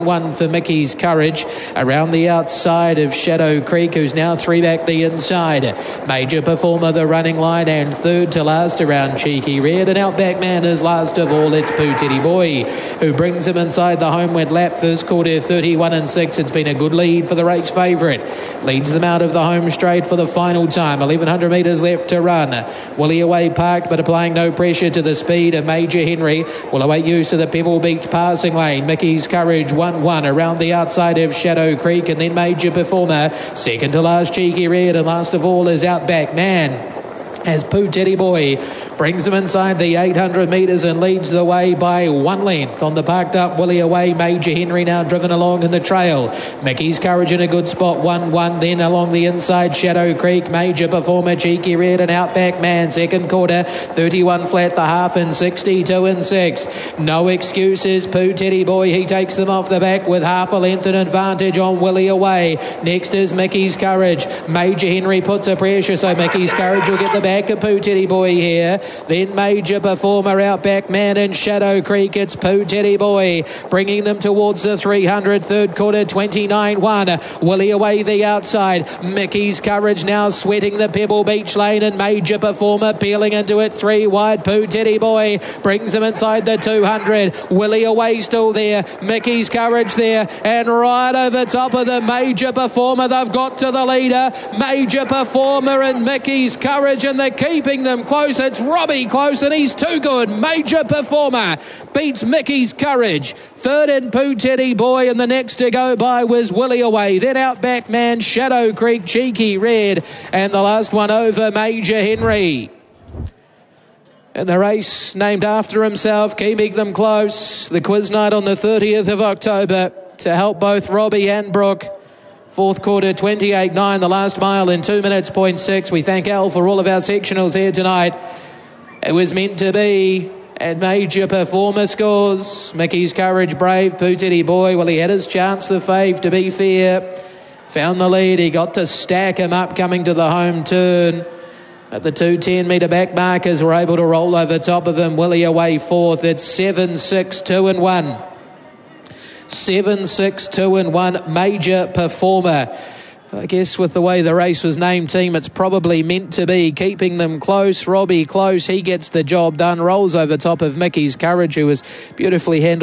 One for Mickey's Courage around the outside of Shadow Creek, who's now three back the inside. Major Performer the running line, and third to last around Cheeky Red, and Outback Man is last of all. It's Poo Teddy Boy who brings him inside the homeward lap. First quarter 31 6. It's been a good lead for the race favourite. Leads them out of the home straight for the final time. 1100 metres left to run. Willie Away parked but applying no pressure to the speed of Major Henry. Will await use of the Pebble Beach passing lane. Mickey's Courage 1 around the outside of Shadow Creek, and then Major Performer. Second to last Cheeky Red, and last of all is Outback Man as Poo Teddy Boy brings them inside the 800 metres and leads the way by 1 length. On the parked up Willie Away, Major Henry now driven along in the trail. Mickey's Courage in a good spot, 1-1. Then along the inside Shadow Creek, Major Performer, Cheeky Red and Outback Man. Second quarter 31 flat the half and 62 6. No excuses. Poo Teddy Boy, he takes them off the back with half a length in advantage on Willie Away. Next is Mickey's Courage. Major Henry puts a pressure, so Mickey's Courage will get the back of Poo Teddy Boy here. Then Major Performer, Outback Man and Shadow Creek. It's Poo Teddy Boy bringing them towards the 300. Third quarter 29-1. Willie Away the outside. Mickey's Courage now sweating the Pebble Beach lane, and Major Performer peeling into it 3 wide. Poo Teddy Boy brings them inside the 200. Willie Away still there. Mickey's Courage there, and right over top of the Major Performer. They've got to the leader. Major Performer and Mickey's Courage, and they're keeping them close. It's Robbie close, and he's too good. Major Performer beats Mickey's Courage. Third in Poo Teddy Boy, and the next to go by was Willie Away. Then Outback Man, Shadow Creek, Cheeky Red, and the last one over Major Henry. And the race named after himself, keeping them close. The quiz night on the 30th of October to help both Robbie and Brooke. Fourth quarter 28-9, the last mile in 2 minutes, 0.6. We thank Al for all of our sectionals here tonight. It was meant to be, and Major Performer scores. Mickey's Courage brave, Poo Teddy Boy, well, he had his chance, the fave, to be fair. Found the lead, he got to stack him up coming to the home turn. At the 210 metre back markers were able to roll over top of him. Willie Away fourth. It's 7-6, 2-1. 7-6, 2-1. Major Performer. I guess with the way the race was named, team, it's probably meant to be. Keeping them close. Robbie close. He gets the job done. Rolls over top of Mickey's Courage, who was beautifully handled.